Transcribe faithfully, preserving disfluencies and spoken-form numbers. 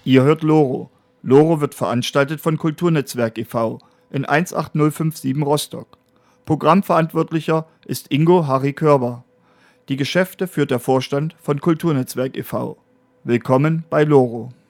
Ihr hört Loro. Loro wird veranstaltet von Kulturnetzwerk e V in eins acht null fünf sieben Rostock. Programmverantwortlicher ist Ingo Harry Körber. Die Geschäfte führt der Vorstand von Kulturnetzwerk e V. Willkommen bei Loro.